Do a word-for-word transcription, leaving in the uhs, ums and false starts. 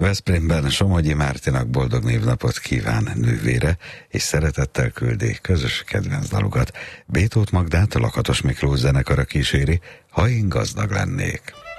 Veszprémben Somogyi Mártinak boldog névnapot kíván nővére, és szeretettel küldi közös kedvenc dalukat. Bétót Magdát a Lakatos Miklós zenekara kíséri, Ha én gazdag lennék.